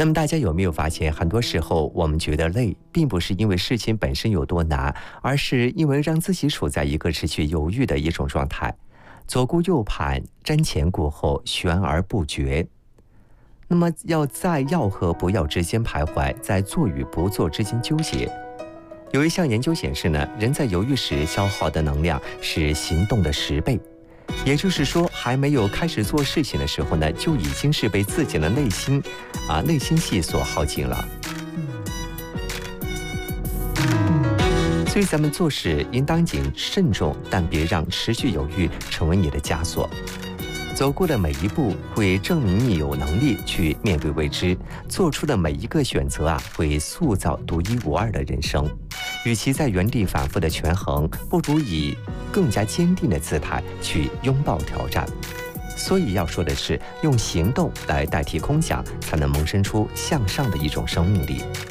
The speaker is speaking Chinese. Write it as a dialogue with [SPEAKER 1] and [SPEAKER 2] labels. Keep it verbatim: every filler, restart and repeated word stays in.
[SPEAKER 1] 那么大家有没有发现，很多时候我们觉得累，并不是因为事情本身有多难，而是因为让自己处在一个持续犹豫的一种状态，左顾右盼，瞻前顾后，悬而不决。那么要在要和不要之间徘徊，在做与不做之间纠结。有一项研究显示呢，人在犹豫时消耗的能量是行动的十倍。也就是说，还没有开始做事情的时候呢，就已经是被自己的内心啊内心戏所耗尽了。所以咱们做事应当谨慎重，但别让持续犹豫成为你的枷锁。走过的每一步会证明你有能力去面对未知，做出的每一个选择啊，会塑造独一无二的人生。与其在原地反复的权衡，不如以更加坚定的姿态去拥抱挑战。所以要说的是，用行动来代替空想，才能萌生出向上的一种生命力。